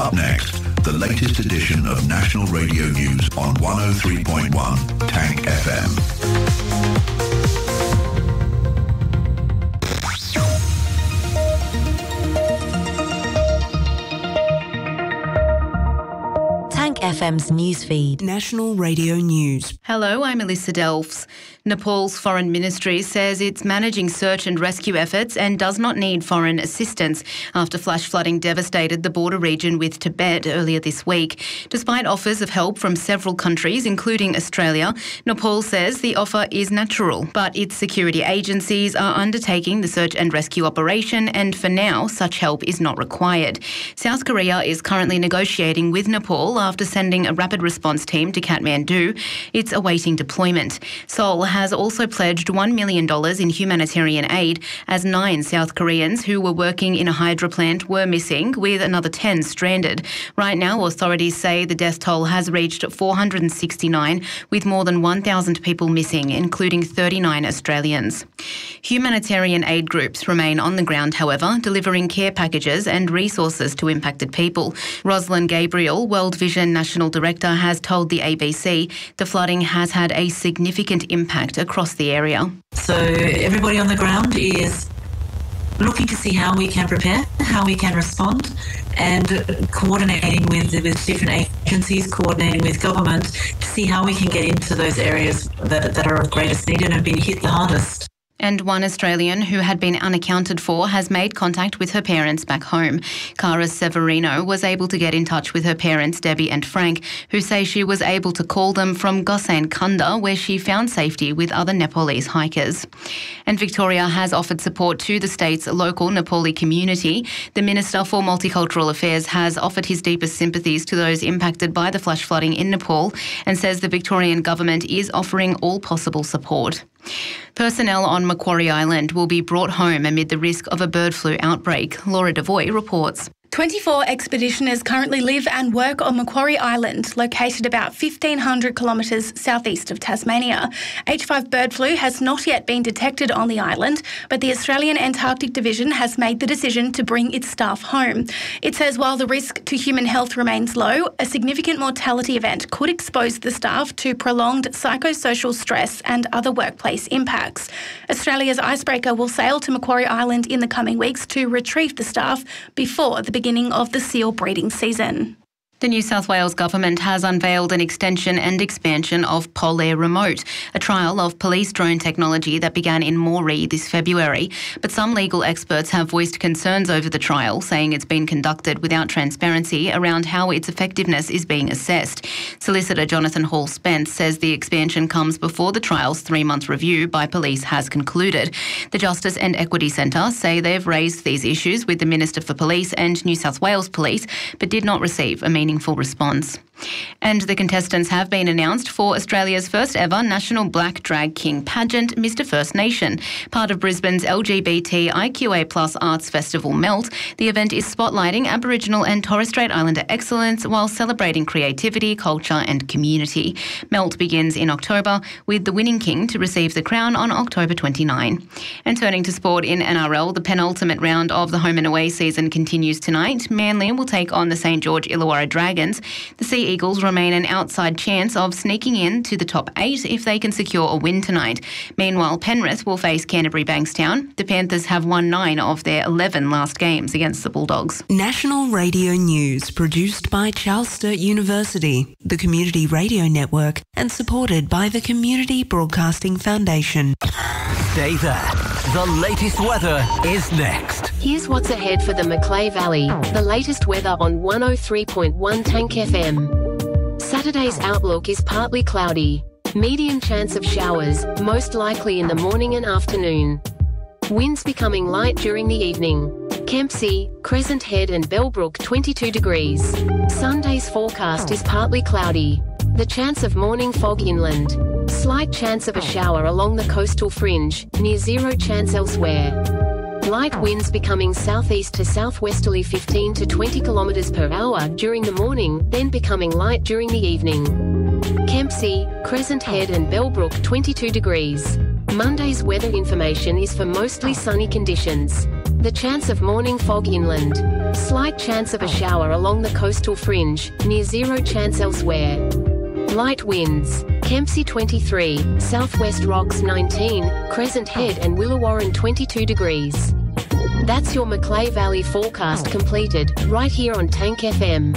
Up next, the latest edition of National Radio News on 103.1 Tank FM. FM's newsfeed. National Radio News. Hello, I'm Alyssa Delfs. Nepal's foreign ministry says it's managing search and rescue efforts and does not need foreign assistance after flash flooding devastated the border region with Tibet earlier this week. Despite offers of help from several countries, including Australia, Nepal says the offer is natural, but its security agencies are undertaking the search and rescue operation, and for now, such help is not required. South Korea is currently negotiating with Nepal after sending a rapid response team to Kathmandu. It's awaiting deployment. Seoul has also pledged $1 million in humanitarian aid as 9 South Koreans who were working in a hydro plant were missing, with another 10 stranded. Right now, authorities say the death toll has reached 469, with more than 1,000 people missing, including 39 Australians. Humanitarian aid groups remain on the ground, however, delivering care packages and resources to impacted people. Rosalind Gabriel, World Vision National Director, has told the ABC the flooding has had a significant impact across the area. So everybody on the ground is looking to see how we can prepare, how we can respond, and coordinating with different agencies, coordinating with government to see how we can get into those areas that are of greatest need and have been hit the hardest. And one Australian who had been unaccounted for has made contact with her parents back home. Cara Severino was able to get in touch with her parents, Debbie and Frank, who say she was able to call them from Gosain Kunda, where she found safety with other Nepalese hikers. And Victoria has offered support to the state's local Nepali community. The Minister for Multicultural Affairs has offered his deepest sympathies to those impacted by the flash flooding in Nepal and says the Victorian government is offering all possible support. Personnel on Macquarie Island will be brought home amid the risk of a bird flu outbreak. Laura Devoy reports. 24 expeditioners currently live and work on Macquarie Island, located about 1,500 kilometres southeast of Tasmania. H5 bird flu has not yet been detected on the island, but the Australian Antarctic Division has made the decision to bring its staff home. It says while the risk to human health remains low, a significant mortality event could expose the staff to prolonged psychosocial stress and other workplace impacts. Australia's icebreaker will sail to Macquarie Island in the coming weeks to retrieve the staff before the beginning of the seal breeding season. The New South Wales Government has unveiled an extension and expansion of Polair Remote, a trial of police drone technology that began in Moree this February. But some legal experts have voiced concerns over the trial, saying it's been conducted without transparency around how its effectiveness is being assessed. Solicitor Jonathan Hall-Spence says the expansion comes before the trial's 3-month review by police has concluded. The Justice and Equity Centre say they've raised these issues with the Minister for Police and New South Wales Police, but did not receive a meaningful response. And the contestants have been announced for Australia's first ever National Black Drag King pageant, Mr First Nation. Part of Brisbane's LGBTIQA+ Arts Festival Melt, the event is spotlighting Aboriginal and Torres Strait Islander excellence while celebrating creativity, culture and community. Melt begins in October, with the winning king to receive the crown on October 29. And turning to sport in NRL, the penultimate round of the home and away season continues tonight. Manly will take on the St George Illawarra Dragons. The Sea Eagles remain an outside chance of sneaking in to the top 8 if they can secure a win tonight. Meanwhile, Penrith will face Canterbury Bankstown. The Panthers have won 9 of their 11 last games against the Bulldogs. National Radio News, produced by Charles Sturt University, the Community Radio Network, and supported by the Community Broadcasting Foundation. Stay there. The latest weather is next. Here's what's ahead for the Macleay Valley. The latest weather on 103.1 Tank FM. Saturday's outlook is partly cloudy. Medium chance of showers, most likely in the morning and afternoon. Winds becoming light during the evening. Kempsey, Crescent Head and Bellbrook 22 degrees. Sunday's forecast is partly cloudy. The chance of morning fog inland. Slight chance of a shower along the coastal fringe, near 0 chance elsewhere. Light winds becoming southeast to southwesterly 15 to 20 km per hour during the morning, then becoming light during the evening. Kempsey, Crescent Head and Bellbrook 22 degrees. Monday's weather information is for mostly sunny conditions. The chance of morning fog inland. Slight chance of a shower along the coastal fringe, near zero chance elsewhere. Light winds. Kempsey 23, Southwest Rocks 19, Crescent Head and Willawarren 22 degrees. That's your Macleay Valley forecast completed, right here on Tank FM.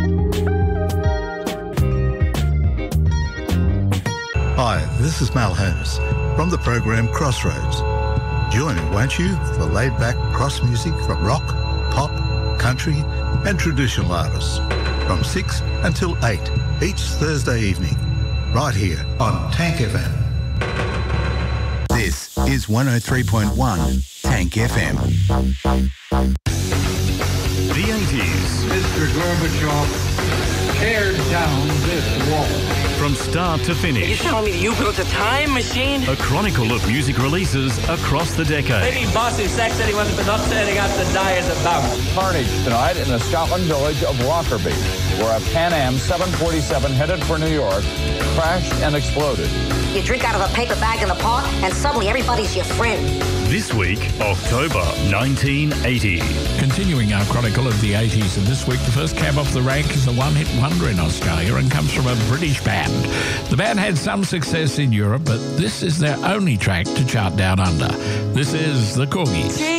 Hi, this is Mal Holmes from the program Crossroads. Join me, won't you, for laid-back cross music from rock, pop, country and traditional artists from 6 until 8 each Thursday evening, right here on Tank FM. This is 103.1 Tank FM. The 80s. Mr. Gorbachev, tear down this wall. From start to finish. Are you telling me you built a time machine? A chronicle of music releases across the decade. Maybe Bossy Sax said he wasn't enough setting out to die as a bounce. Carnage tonight in the Scotland village of Lockerbie, where a Pan Am 747 headed for New York crashed and exploded. You drink out of a paper bag in the park, and suddenly everybody's your friend. This week, October 1980. Continuing our chronicle of the 80s, and this week the first cab off the rank is a one-hit wonder in Australia and comes from a British band. The band had some success in Europe, but this is their only track to chart down under. This is The Corgis.